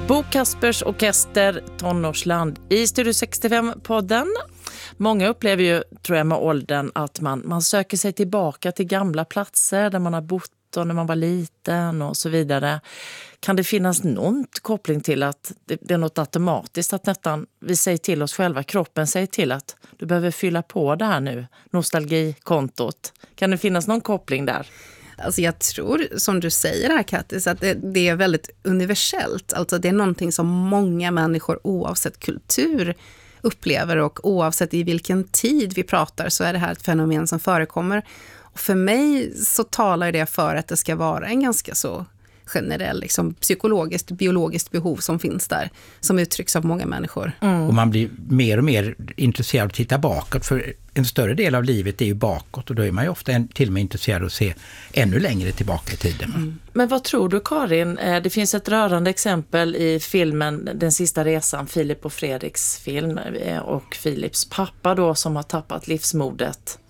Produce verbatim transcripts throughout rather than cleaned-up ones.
Bo Kaspers Orkester, Tonårsland i Studio sextiofem-podden. Många upplever ju, tror jag, med åldern att man, man söker sig tillbaka till gamla platser där man har bott och när man var liten och så vidare. Kan det finnas någon koppling till att det, det är något automatiskt att nästan vi säger till oss själva, kroppen säger till att du behöver fylla på det här nu, nostalgikontot. Kan det finnas någon koppling där? Alltså jag tror, som du säger här Kattis, att det, det är väldigt universellt. Alltså det är någonting som många människor oavsett kultur upplever, och oavsett i vilken tid vi pratar så är det här ett fenomen som förekommer. Och för mig så talar det för att det ska vara en ganska så generell liksom, psykologiskt, biologiskt behov som finns där, som uttrycks av många människor. Mm. Och man blir mer och mer intresserad av att titta bakåt, för en större del av livet är ju bakåt, och då är man ju ofta en, till och med intresserad av att se ännu längre tillbaka i tiden. Mm. Men vad tror du, Karin? Det finns ett rörande exempel i filmen Den sista resan, Filip och Fredriks film, och Filips pappa då som har tappat livsmodet.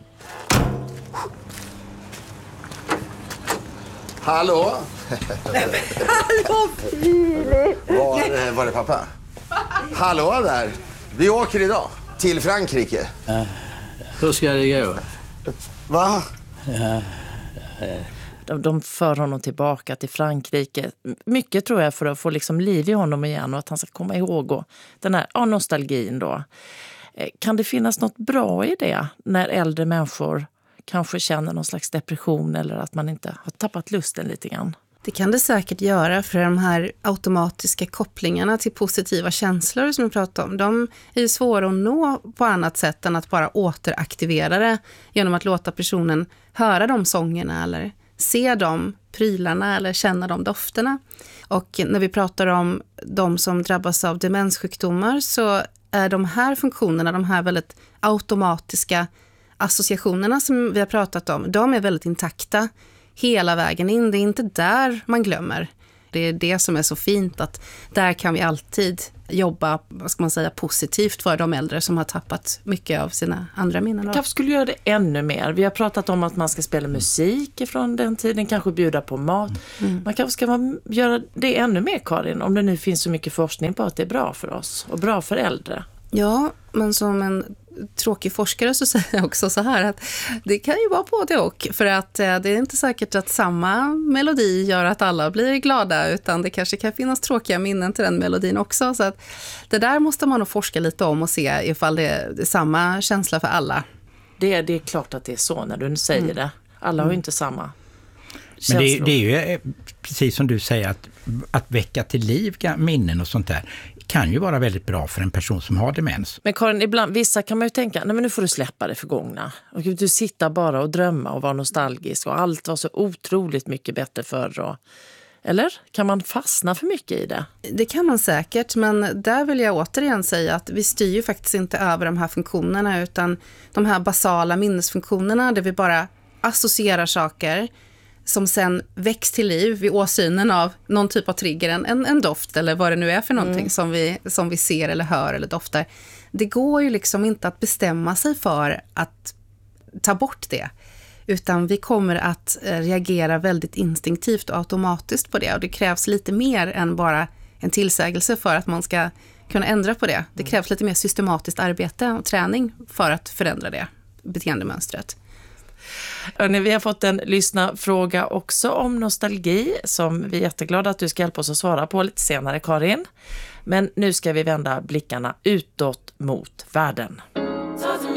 Hallå? Hallå Filip! Var, var är pappa? Hallå där! Vi åker idag till Frankrike. Ja. Hur ska det gå? Va? Ja. De, de för honom tillbaka till Frankrike. Mycket tror jag för att få liksom liv i honom igen och att han ska komma ihåg och den här ja, nostalgin då. Kan det finnas något bra i det när äldre människor kanske känner någon slags depression eller att man inte har tappat lusten lite grann? Det kan det säkert göra, för de här automatiska kopplingarna till positiva känslor som vi pratar om, de är ju svåra att nå på annat sätt än att bara återaktivera det genom att låta personen höra de sångerna eller se de prylarna eller känna de dofterna. Och när vi pratar om de som drabbas av demenssjukdomar så är de här funktionerna, de här väldigt automatiska associationerna som vi har pratat om, de är väldigt intakta hela vägen in. Det är inte där man glömmer. Det är det som är så fint, att där kan vi alltid jobba, vad ska man säga, positivt för de äldre som har tappat mycket av sina andra minnen. Kanske skulle göra det ännu mer. Vi har pratat om att man ska spela musik från den tiden, kanske bjuda på mat. Mm. Man kanske ska göra det ännu mer, Karin, om det nu finns så mycket forskning på att det är bra för oss och bra för äldre. Ja, men som en tråkig forskare så säger jag också så här att det kan ju vara både och, för att det är inte säkert att samma melodi gör att alla blir glada, utan det kanske kan finnas tråkiga minnen till den melodin också, så att det där måste man nog forska lite om och se ifall det är samma känsla för alla. Det, det är klart att det är så när du säger mm. det. Alla har ju inte samma känslor. Men det, det är ju precis som du säger, att, att väcka till liv minnen och sånt där kan ju vara väldigt bra för en person som har demens. Men Karin, ibland, vissa kan man ju tänka, nej men nu får du släppa det förgångna. Och du sitter bara och drömma och vara nostalgisk och allt var så otroligt mycket bättre förr. Och, eller? Kan man fastna för mycket i det? Det kan man säkert, men där vill jag återigen säga att vi styr ju faktiskt inte över de här funktionerna, utan de här basala minnesfunktionerna där vi bara associerar saker som sen väcks till liv vid åsynen av någon typ av trigger, en, en doft eller vad det nu är för någonting mm. som, vi, som vi ser eller hör eller doftar. Det går ju liksom inte att bestämma sig för att ta bort det, utan vi kommer att reagera väldigt instinktivt och automatiskt på det, och det krävs lite mer än bara en tillsägelse för att man ska kunna ändra på det. Det krävs lite mer systematiskt arbete och träning för att förändra det beteendemönstret. Hörrni, vi har fått en lyssnarfråga också om nostalgi som vi är jätteglada att du ska hjälpa oss att svara på lite senare, Karin. Men nu ska vi vända blickarna utåt mot världen.